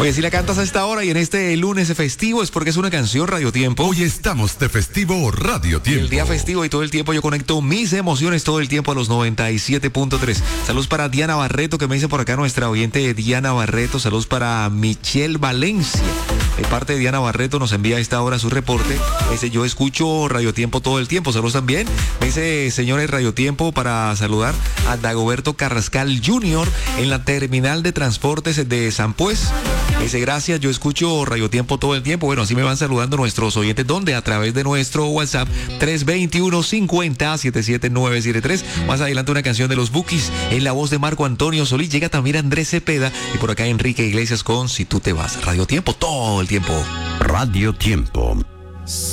Oye, si la cantas a esta hora y en este lunes festivo es porque es una canción Radio Tiempo. Hoy estamos de festivo Radio Tiempo. El día festivo y todo el tiempo yo conecto mis emociones todo el tiempo a los 97.3. Saludos para Diana Barreto, que me dice por acá nuestra oyente Diana Barreto. Saludos para Michelle Valencia. De parte de Diana Barreto nos envía a esta hora su reporte. Me dice, yo escucho Radio Tiempo todo el tiempo. Saludos también. Me dice, señores, Radio Tiempo para saludar a Dagoberto Carrascal Jr. en la terminal de transportes de San Pues. Me dice, gracias, yo escucho Radio Tiempo todo el tiempo. Bueno, así me van saludando nuestros oyentes. ¿Dónde? A través de nuestro WhatsApp 321-50-77973. Más adelante una canción de los Bukis en la voz de Marco Antonio Solís. Llega también Andrés Cepeda y por acá Enrique Iglesias con Si tú te vas. Radio Tiempo todo el tiempo. Radio Tiempo.